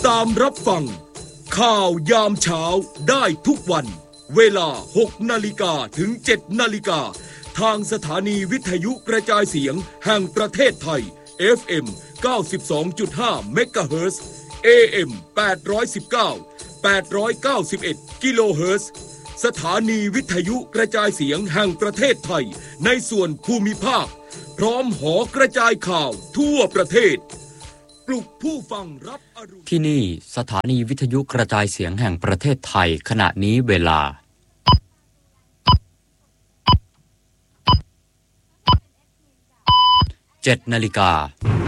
ตามรับฟังข่าวยามเช้าได้ทุกวันเวลา 6 นาฬิกาถึง 7 นาฬิกาทางสถานีวิทยุกระจายเสียงแห่งประเทศไทย FM 92.5 เมกะเฮิรตซ์ AM 819 891 กิโลเฮิรตซ์สถานีวิทยุกระจายเสียงแห่งประเทศไทยในส่วนภูมิภาคพร้อมหอกระจายข่าวทั่วประเทศปลุกผู้ฟังรับอรุณที่นี่สถานีวิทยุกระจายเสียงแห่งประเทศไทยขณะนี้เวลา 7 นาฬิกา